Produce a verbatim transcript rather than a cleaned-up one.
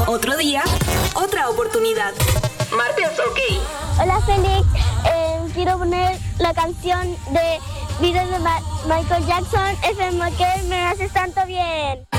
Otro día, otra oportunidad. Martes, ok. Hola, Félix. Eh, quiero poner la canción de Vida de Ma- Michael Jackson. F M que me haces tanto bien.